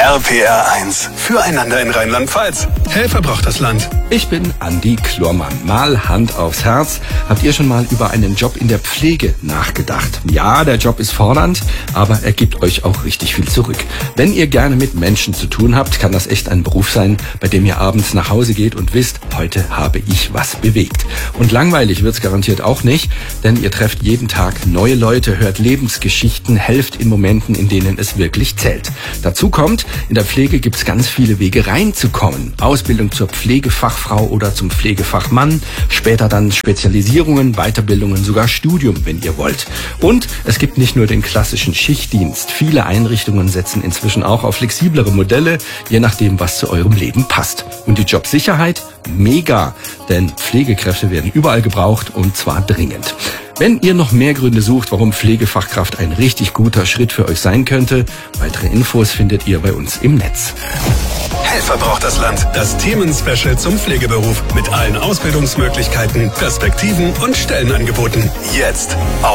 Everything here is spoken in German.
RPR 1. Füreinander in Rheinland-Pfalz. Helfer braucht das Land. Ich bin Andi Klormann. Mal Hand aufs Herz. Habt ihr schon mal über einen Job in der Pflege nachgedacht? Ja, der Job ist fordernd, aber er gibt euch auch richtig viel zurück. Wenn ihr gerne mit Menschen zu tun habt, kann das echt ein Beruf sein, bei dem ihr abends nach Hause geht und wisst, heute habe ich was bewegt. Und langweilig wird's garantiert auch nicht, denn ihr trefft jeden Tag neue Leute, hört Lebensgeschichten, helft in Momenten, in denen es wirklich zählt. Dazu kommt, in der Pflege gibt's ganz viele Wege reinzukommen. Ausbildung zur Pflegefachfrau oder zum Pflegefachmann, später dann Spezialisierungen, Weiterbildungen, sogar Studium, wenn ihr wollt. Und es gibt nicht nur den klassischen Schichtdienst. Viele Einrichtungen setzen inzwischen auch auf flexiblere Modelle, je nachdem, was zu eurem Leben passt. Und die Jobsicherheit? Mega, denn Pflegekräfte werden überall gebraucht und zwar dringend. Wenn ihr noch mehr Gründe sucht, warum Pflegefachkraft ein richtig guter Schritt für euch sein könnte, weitere Infos findet ihr bei uns im Netz. Helfer braucht das Land. Das Themenspecial zum Pflegeberuf mit allen Ausbildungsmöglichkeiten, Perspektiven und Stellenangeboten. Jetzt auf